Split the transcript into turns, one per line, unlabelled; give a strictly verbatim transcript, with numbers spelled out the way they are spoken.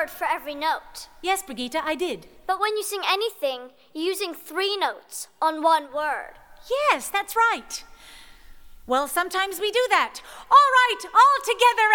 word for every note.
Yes, Brigitte, I did.
But when you sing anything, you're using three notes on one word.
Yes, that's right. Well, sometimes we do that. All right, all together.